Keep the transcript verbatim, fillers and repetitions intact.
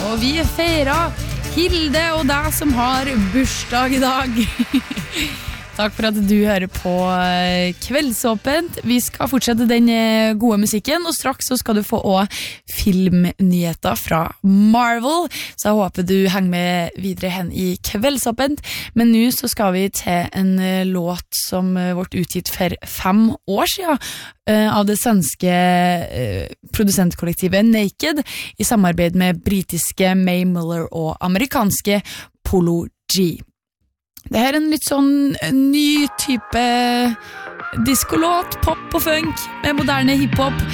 og vi feirer Hilde og deg som har bursdag i dag. Takk for at du hører på Kveldsåpent. Vi skal fortsette den gode musikken, og straks så skal du få også filmnyheter fra Marvel. Så jeg håper du henger med videre hen i Kveldsåpent. Men nå så skal vi til en låt som ble utgitt for fem år siden av det svenske produsentkollektivet Naked i samarbeid med britiske May Muller og amerikanske Polo G. Det her er en litt sånn ny type diskolåt, pop og funk med moderne hiphop.